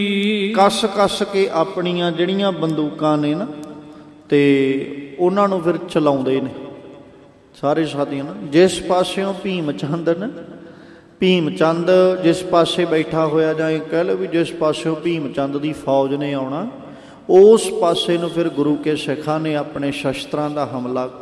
ਕੱਸ ਕੱਸ ਕੇ ਆਪਣੀਆਂ ਜਿਹੜੀਆਂ ਬੰਦੂਕਾਂ ਨੇ ਨਾ ਤੇ ਉਹਨਾਂ ਨੂੰ ਫਿਰ ਚਲਾਉਂਦੇ ਨੇ ਸਾਰੇ ਸਾਥੀਆਂ ਨਾ। ਜਿਸ ਪਾਸਿਓਂ ਭੀਮ ਚੰਦ ਜਿਸ ਪਾਸੇ ਬੈਠਾ ਹੋਇਆ, ਜਾਂ ਇਹ ਕਹਿ ਲਓ ਵੀ ਜਿਸ ਪਾਸਿਓਂ ਭੀਮ ਚੰਦ ਦੀ ਫੌਜ ਨੇ ਆਉਣਾ, ਉਸ ਪਾਸੇ ਨੂੰ ਫਿਰ ਗੁਰੂ ਕੇ ਸਿੱਖਾਂ ਨੇ ਆਪਣੇ ਸ਼ਸਤਰਾਂ ਦਾ ਹਮਲਾ